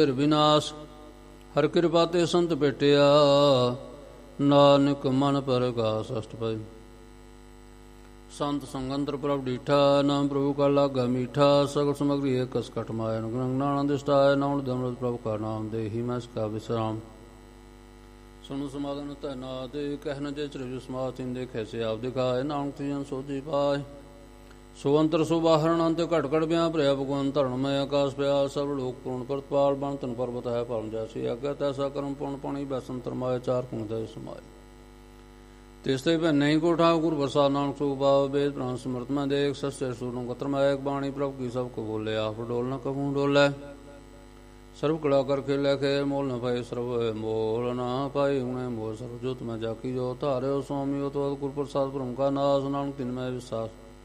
ਵਿਨਾਸ਼ ਹਰ ਕਿਰਪਾ ਤੇ ਸੰਤ ਭੇਟਿਆ, ਨਾਨਕ ਮਨ ਪਰਗਾਸ। ਅਸ਼ਟਪਦੀ। ਸੰਤ ਸੰਗੰਤਰ ਪ੍ਰਭ ਡੀਠਾ, ਨਾਮ ਪ੍ਰਭੂ ਕਾ ਲਾਗਾ ਮੀਠਾ। ਸਗਲ ਸਮਗਰੀ ਏਕ ਕਸ ਕਟ ਮਾਇਆ, ਨਾਨੰਦ ਇਸ਼ਟਾਇ। ਨਾਉਣ ਦਮਰਤ ਪ੍ਰਭ ਕਾ ਨਾਮ, ਦੇਹੀ ਮੈਂ ਸਕਾ ਵਿਸਰਾਮ। ਸੁਨ ਸਮਾਗਨ ਧਨਾ ਦੇ, ਕਹਿ ਨ ਜੇ ਚਰਿ ਸਮਾਧ ਤਿੰਦੇ। ਖੈਸੇ ਆਪ ਦਿਖਾਏ, ਨਾਨਕ ਤਿਜਨ ਸੋਧੀ ਪਾਏ। ਸੋ ਅੰਤਰ ਸੋ ਬਾਹਰ ਅਨੰਤ, ਘਟ ਘਟ ਬਿਆ ਭਰਿਆ ਭਗਵੰਤ। ਧਰਨ ਮੈਂ ਆਕਾਸ ਪਿਆ, ਸਭ ਲੋਕ ਪੂਰਨ ਪ੍ਰਤਪਾਲ। ਬਣ ਤਨ ਪਰਬਤ ਹੈ ਪਰਮ ਜੈਸੀ, ਆਗਿਆ ਤੈਸਾ ਕਰਮ ਪੁਣ ਪਾਣੀ। ਬੈਸੰਤਰ ਮਾਏ ਚਾਰ ਕੁਣ ਦੇ ਸਮਾਏ। ਤਿਸ ਤੇ ਭੈ ਨਹੀਂ ਕੋ ਠਾਕੁਰ ਪ੍ਰਸਾਦ, ਨਾਨਕ ਸੋ ਭਾਵ। ਵੇਦ ਪ੍ਰਾਨ ਸਮਰਤ ਮੈਂ ਦੇਖ, ਸੱਚੇ ਸੂਰੰ ਗਤਰ ਮੈਂ। ਇੱਕ ਬਾਣੀ ਪ੍ਰਭ ਕੀ ਸਭ ਕੋ ਬੋਲੇ, ਆਪ ਡੋਲ ਨ ਕਬੂ ਡੋਲੇ। ਸਰਬ ਕਲਾ ਕਰ ਖੇਲੇ ਖੇ, ਮੋਲ ਨ ਪਾਏ ਸਰਬ ਮੋਲ ਨਾ ਪਾਈ। ਹੁਣੇ ਮੋਲ ਸਰਬ ਜੋਤ ਮੈਂ ਜਾਕੀ ਜੋ, ਧਾਰਿਓ ਸੁਆਮੀ ਤੋ ਗੁਰ ਪ੍ਰਸਾਦ। ਭ੍ਰਮ ਕਾ ਨਾਸ, ਨਾਨਕ ਤਿਨ ਮੈਂ ਵਿਸਾਸ।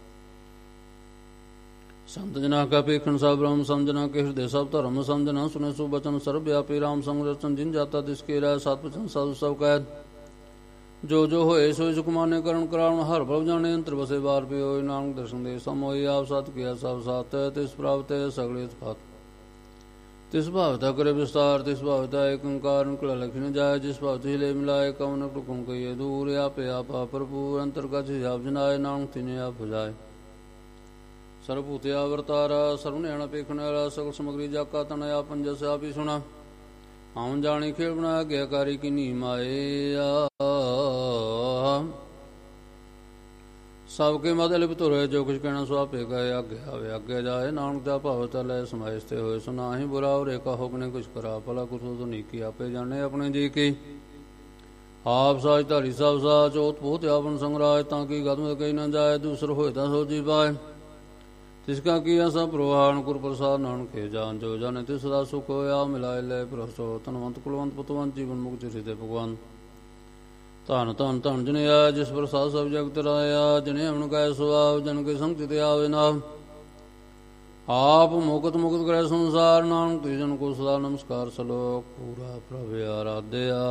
ਸੰਤ ਜਨਾ ਕਾ ਪੇਖਣ ਸਭ ਬ੍ਰਹਮ, ਸਮਝਣਾ ਕੇ ਹਿਰਦੇ ਸਭ ਧਰਮ। ਸਮਝਣਾ ਸੁਨੇ ਸੋ ਬਚਨ ਸਰਬ ਵਿਆਪੀ, ਰਾਮ ਸੰਗ ਰਚਨ ਜਿਨ ਜਾਤਾ ਤਿਸ ਕੇ ਰਹਿ। ਸਤ ਬਚਨ ਸਾਧੂ ਸਭ ਕੈਦ, ਜੋ ਜੋ ਹੋਏ ਸੋਇ ਸੁਖ ਮਾਨੇ। ਕਰਨ ਕਰਾਉਣ ਹਰ ਪ੍ਰਭ ਜਾਣੇ, ਅੰਤਰ ਬਸੇ ਬਾਰ ਪਿਓਇ। ਨਾਨਕ ਦਰਸ਼ਨ ਦੇ ਸਮੋਈ, ਆਪ ਸਤ ਕੀਆ ਸਭ ਸਾਥ। ਤਿਸ ਪ੍ਰਾਪਤ ਸਗਲੇ ਤਫਾਤ, ਤਿਸ ਭਾਵਤਾ ਕਰੇ ਵਿਸਤਾਰ। ਤਿਸ ਭਾਵਤਾ ਏਕ ਓੰਕਾਰ, ਨਿਕਲਾ ਲਖਿ ਨ ਜਾਏ। ਜਿਸ ਭਾਵ ਹਿਲੇ ਮਿਲਾਏ, ਕਵਨ ਟੁਕਮ ਕਈਏ ਦੂਰ। ਆਪੇ ਆਪਾ ਭਰਪੂਰ, ਅੰਤਰ ਕਛ ਆਪ ਜਨਾਏ। ਨਾਨਕ ਤਿਨੇ ਆਪ ਭਜਾਏ। ਸਰਬ ਭੂਤੇ ਆਵਰਤਾਰਾ, ਸਰਬ ਨਿਆਣਾ ਪੇਖਣ ਵਾਲਾ। ਸਗਲ ਸਮਗਰੀ ਜਾਕਾ ਤਨ ਆਪ ਪੰਜਸ ਆਪ ਹੀ ਸੁਣਾ। ਆਉਣ ਜਾਣੀ ਖੇਡ ਬਣਾ, ਗਿਆਕਾਰੀ ਕੀ ਨੀ ਮਾਇਆ। ਸਭ ਕੇ ਮਦ ਲਿਪ ਧੁਰੇ, ਜੋ ਕੁਛ ਕਹਿਣਾ ਸੋ ਆਪੇ ਗਏ। ਆਗੇ ਆਵੇ ਆਗੇ ਜਾਏ, ਨਾਨਕ ਦਾ ਭਾਵ ਤਲੇ ਸਮਾਇਸ ਤੇ ਹੋਏ। ਸੋ ਨਾਹੀ ਬੁਰਾ ਉਰੇ ਕਹੋ ਨੇ ਕੁਛ ਕਰਾ। ਭਲਾ ਕੁਛ ਤੋ ਨੀਕੀ, ਆਪੇ ਜਾਣੇ ਆਪਣੇ ਜੀ ਕੀ। ਆਪ ਸਾਜ ਧਾਰੀ ਸਭ ਸਾਚ, ਓਤ ਪੋਤ ਆਪਨ ਸੰਗਰਾਜ। ਤਾਂ ਕਿ ਗਦਮ ਕਹੀ ਨਾ ਜਾਏ, ਦੂਸਰ ਹੋਏ ਤਾਂ ਸੋਜੀ ਪਾਏ। ਤਿਸਕਾ ਕੀਆ ਸਭ ਪ੍ਰਵਾਨ, ਗੁਰ ਪ੍ਰਸਾਦ। ਨਾਨਕ ਕੇ ਜਾਨ ਜੋ ਜਾਣੇ, ਤਿਸ ਦਾ ਸੁਖ ਹੋਇਆ। ਮਿਲਾਏ ਲੈ ਪ੍ਰਸੋ, ਧਨਵੰਤ ਕੁਲਵੰਤ ਪੁੱਤਵੰਤ। ਜੀਵਨ ਮੁਕਤ ਹਿਰਦੇ ਭਗਵਾਨ। ਧਨ ਧਨ ਧਨ ਜਨ ਆਇਆ, ਜਿਸ ਪ੍ਰਸਾਦ ਸਭ ਜਗਤ ਰਾਇਆ। ਜਨੇ ਅਮਨ ਕੈ ਸੁਆਵ, ਜਨ ਕੇ ਸੰਗ ਤੇ ਆਵੇ ਨਾ। ਆਪ ਮੁਕਤ ਮੁਕਤ ਕਰੇ ਸੰਸਾਰ, ਨਾਨਕ ਤਿਜਨ ਕੋ ਸਦਾ ਨਮਸਕਾਰ। ਸਲੋਕ ਪੂਰਾ ਪ੍ਰਭ ਆਰਾਧਿਆ।